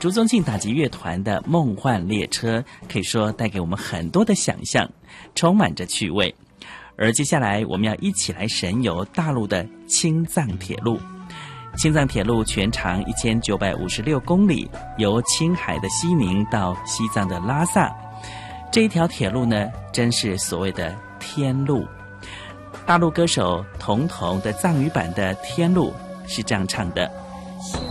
朱宗庆打击乐团的梦幻列车可以说带给我们很多的想象，充满着趣味。而接下来我们要一起来神游大陆的青藏铁路。青藏铁路全长1956公里，由青海的西宁到西藏的拉萨。这一条铁路呢，真是所谓的天路。大陆歌手童童的藏语版的《天路》是这样唱的。